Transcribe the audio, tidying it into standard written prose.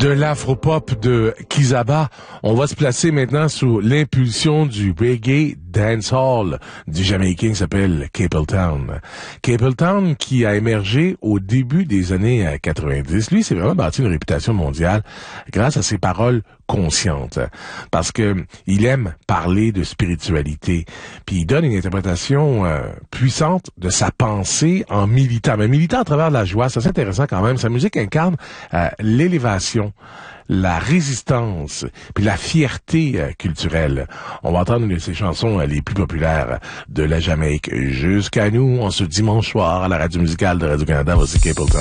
De l'afropop de Kizaba, on va se placer maintenant sous l'impulsion du reggae dancehall du Jamaïcain qui s'appelle Capleton. Capleton qui a émergé au début des années 90. Lui, c'est vraiment bâti une réputation mondiale grâce à ses paroles conscientes. Parce que il aime parler de spiritualité. Puis il donne une interprétation puissante de sa pensée en militant. Mais militant à travers la joie, ça c'est intéressant quand même. Sa musique incarne l'élévation, la résistance, puis la fierté culturelle. On va entendre une de ses chansons les plus populaires de la Jamaïque jusqu'à nous, en ce dimanche soir, à la radio musicale de Radio-Canada. Voici Capleton.